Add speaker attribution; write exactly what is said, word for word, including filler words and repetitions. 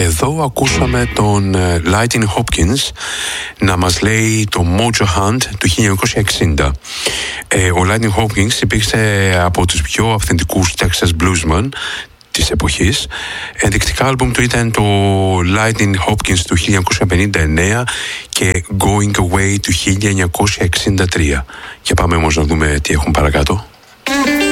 Speaker 1: Εδώ ακούσαμε τον Lightning Hopkins να μας λέει το Mojo Hunt του χίλια εννιακόσια εξήντα. Ε, ο Lightning Hopkins υπήρξε από τους πιο αυθεντικούς Texas Bluesman της εποχής. Ενδεικτικά άλμπουμ του ήταν το Lightning Hopkins του χίλια εννιακόσια πενήντα εννέα και Going Away του χίλια εννιακόσια εξήντα τρία. Και πάμε όμως να δούμε τι έχουν παρακάτω.